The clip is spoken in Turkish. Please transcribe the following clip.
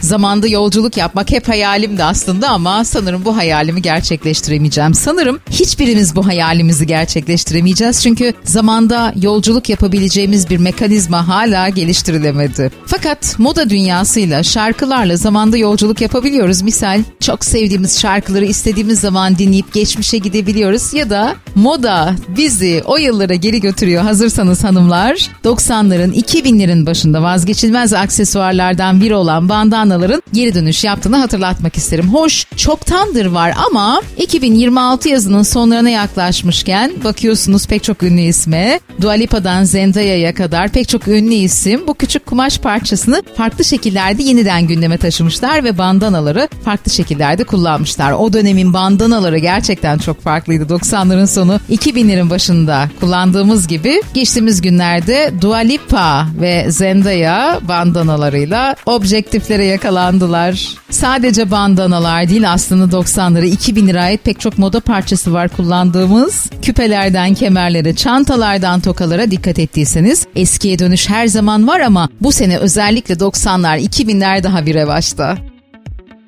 Zamanda yolculuk yapmak hep hayalimdi aslında ama sanırım bu hayalimi gerçekleştiremeyeceğim. Sanırım hiçbirimiz bu hayalimizi gerçekleştiremeyeceğiz. Çünkü zamanda yolculuk yapabileceğimiz bir mekanizma hala geliştirilemedi. Fakat moda dünyasıyla, şarkılarla zamanda yolculuk yapabiliyoruz. Misal çok sevdiğimiz şarkıları istediğimiz zaman dinleyip geçmişe gidebiliyoruz. Ya da moda bizi o yıllara geri götürüyor. Hazırsanız hanımlar, 90'ların 2000'lerin başında vazgeçilmez aksesuarlardan biri olan bandanaların geri dönüş yaptığını hatırlatmak isterim. Hoş, çoktandır var ama 2026 yazının sonlarına yaklaşmışken bakıyorsunuz pek çok ünlü isme, Dua Lipa'dan Zendaya'ya kadar pek çok ünlü isim bu küçük kumaş parçasını farklı şekillerde yeniden gündeme taşımışlar ve bandanaları farklı şekillerde kullanmışlar. O dönemin bandanaları gerçekten çok farklıydı. 90'ların sonu 2000'lerin başında kullandığımız gibi geçtiğimiz günlerde Dua Lipa ve Zendaya bandanalarıyla objektiflere yakalandılar. Sadece bandanalar değil, aslında 90'lara 2000'lere ait pek çok moda parçası var kullandığımız. Küpelerden kemerlere, çantalardan tokalara dikkat ettiyseniz eskiye dönüş her zaman var ama bu sene özellikle 90'lar 2000'ler daha bir revaçta.